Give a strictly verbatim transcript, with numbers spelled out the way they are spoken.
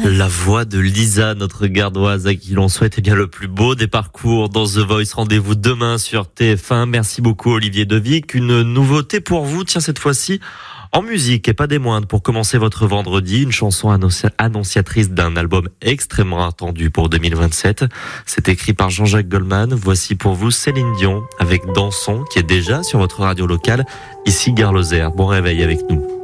La voix de Lisa, notre gardoise, à qui l'on souhaite eh bien le plus beau des parcours dans The Voice. Rendez-vous demain sur T F un. Merci beaucoup Olivier Devic. Une nouveauté pour vous, tiens cette fois-ci en musique et pas des moindres. Pour commencer votre vendredi, une chanson annonci- annonciatrice d'un album extrêmement attendu pour deux mille vingt-sept. C'est écrit par Jean-Jacques Goldman. Voici pour vous Céline Dion avec Dansons, qui est déjà sur votre radio locale, ici Gare Lozère. Bon réveil avec nous.